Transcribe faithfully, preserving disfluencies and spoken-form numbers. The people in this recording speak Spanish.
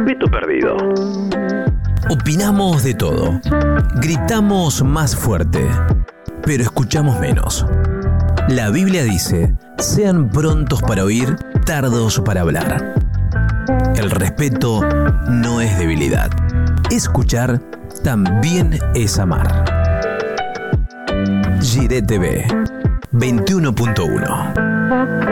respeto perdido. Opinamos de todo. Gritamos más fuerte, pero escuchamos menos. La Biblia dice: sean prontos para oír, tardos para hablar. El respeto no es debilidad. Escuchar también es amar. Gire T V veintiuno punto uno.